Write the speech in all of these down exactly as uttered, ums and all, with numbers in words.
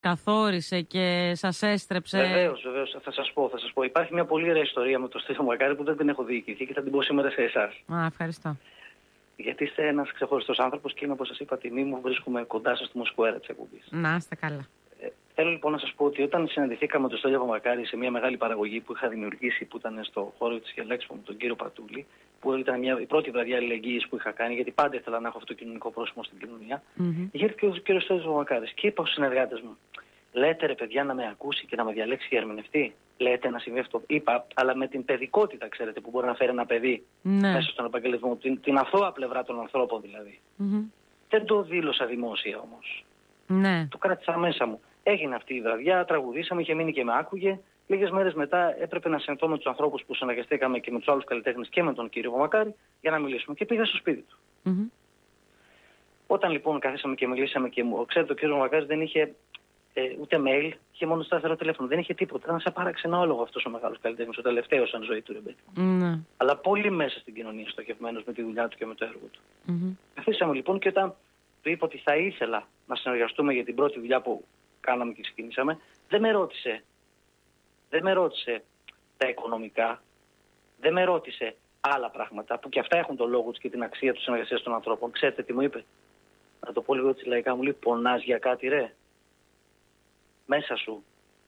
καθόρισε και σας έστρεψε. Βεβαίως, βεβαίως. Θα σας πω, θα σας πω. Υπάρχει μια πολύ ωραία ιστορία με τον Στέφανο Μακάρη που δεν την έχω διοικηθεί και θα την πω σήμερα σε εσάς. Α, ευχαριστώ. Γιατί είστε ένας ξεχωριστός άνθρωπος και είναι, όπως σας είπα, τιμή μου, βρίσκομαι κοντά σας στο μουσικό αέρα της εκπομπής. Να είστε καλά. Ε, θέλω λοιπόν να σας πω ότι όταν συναντηθήκαμε τον Στέλιο Μακάρη σε μια μεγάλη παραγωγή που είχα δημιουργήσει, που ήταν στο χώρο της Γελέξπο με τον κύριο Πατούλη, που ήταν μια, η πρώτη βραδιά αλληλεγγύης που είχα κάνει, γιατί πάντα ήθελα να έχω αυτό το κοινωνικό πρόσωπο στην κοινωνία, mm-hmm. είχε έρθει και ο κύριος Στέλιος Μακάρης και είπα στους συνεργάτες μου, λέτε ρε παιδιά να με ακούσει και να με διαλέξει για ερμηνευτή. Λέτε να συμβεί αυτό. Είπα, αλλά με την παιδικότητα, ξέρετε, που μπορεί να φέρει ένα παιδί ναι. μέσα στον επαγγελματισμό. Την, την αθώα πλευρά των ανθρώπων δηλαδή. Mm-hmm. Δεν το δήλωσα δημόσια όμως. Ναι. Το κράτησα μέσα μου. Έγινε αυτή η βραδιά, τραγουδήσαμε, είχε μείνει και με άκουγε. Λίγες μέρες μετά έπρεπε να συνθώ με τους ανθρώπους που συνεργαστήκαμε και με τους άλλους καλλιτέχνες και με τον κύριο Μακάρη για να μιλήσουμε. Και πήγα στο σπίτι του. Mm-hmm. Όταν λοιπόν καθίσαμε και μιλήσαμε και μου, ξέρετε, ο κύριος Μακάρης δεν είχε. Ε, ούτε mail, είχε μόνο σταθερό τηλέφωνο. Δεν είχε τίποτα. Ήταν σαν παραξενόλογο αυτός ο μεγάλος καλλιτέχνης, ο τελευταίος σαν ζωή του Ρεμπέτη. Mm. Αλλά πολύ μέσα στην κοινωνία, στοχευμένος με τη δουλειά του και με το έργο του. Mm-hmm. Καθίσαμε λοιπόν και όταν του είπα ότι θα ήθελα να συνεργαστούμε για την πρώτη δουλειά που κάναμε και ξεκινήσαμε, δεν με ρώτησε. Δεν με ρώτησε τα οικονομικά. Δεν με ρώτησε άλλα πράγματα που και αυτά έχουν τον λόγο τους και την αξία του συνεργασίας των ανθρώπων. Ξέρετε τι μου είπε? Να το πω λίγο έτσι λαϊκά, μου λέει: πονάς για κάτι, ρε? Μέσα σου.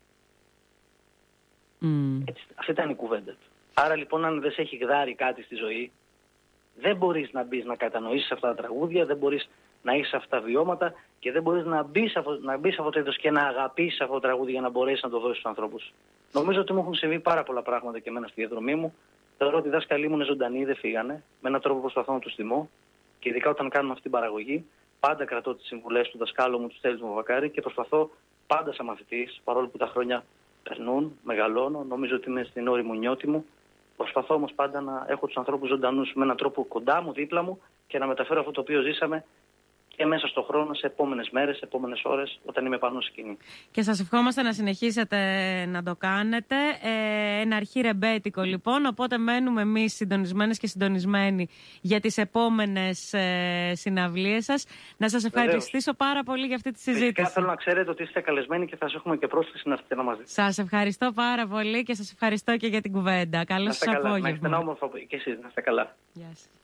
Mm. Έτσι, αυτή ήταν η κουβέντα του. Άρα λοιπόν, αν δεν σε έχει γδάρει κάτι στη ζωή, δεν μπορείς να μπεις να κατανοήσεις αυτά τα τραγούδια, δεν μπορείς να έχεις αυτά τα βιώματα και δεν μπορείς να μπεις από, να μπεις από το είδος και να αγαπήσεις αυτό το τραγούδι για να μπορέσεις να το δώσεις στους ανθρώπους. Νομίζω ότι μου έχουν συμβεί πάρα πολλά πράγματα και εμένα στη διαδρομή μου. Θεωρώ ότι οι δάσκαλοι μου είναι ζωντανοί, δεν φύγανε. Με έναν τρόπο προσπαθώ να τους τιμώ και ειδικά όταν κάνουμε αυτή την παραγωγή, πάντα κρατώ τις συμβουλές του δασκάλου μου, του Στέλιου Μαβακάρη και προσπαθώ πάντα σαν μαθητής, παρόλο που τα χρόνια περνούν, μεγαλώνω, νομίζω ότι είμαι στην όρη μου νιώτη μου. Προσπαθώ όμως πάντα να έχω τους ανθρώπους ζωντανούς με έναν τρόπο κοντά μου, δίπλα μου και να μεταφέρω αυτό το οποίο ζήσαμε και μέσα στον χρόνο, σε επόμενες μέρες, σε επόμενες ώρες, όταν είμαι πάνω στη σκηνή. Και σας ευχόμαστε να συνεχίσετε να το κάνετε. Ε, ένα αρχή ρεμπέτικο λοιπόν, οπότε μένουμε εμείς συντονισμένες και συντονισμένοι για τις επόμενες ε, συναυλίες σας. Να σας ευχαριστήσω πάρα πολύ για αυτή τη συζήτηση. Φυσικά θέλω να ξέρετε ότι είστε καλεσμένοι και θα σας έχουμε και πρόσκληση να έρθετε να μας δείτε. Σας ευχαριστώ πάρα πολύ και σας ευχαριστώ και για την κουβέντα. Καλό σας απόγευμα. Να είστε όμορφα και εσείς, να είστε καλά. Γεια σας.